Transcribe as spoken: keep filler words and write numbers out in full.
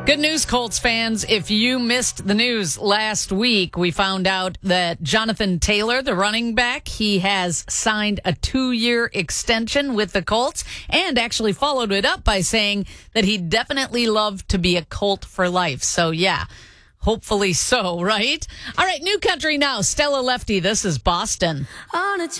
Good news, Colts fans. If you missed the news last week, we found out that Jonathan Taylor, the running back, he has signed a two-year extension with the Colts and actually followed it up by saying that he'd definitely love to be a Colt for life. So, yeah, hopefully so, right? All right, new country now. Stella Lefty, this is Boston. On a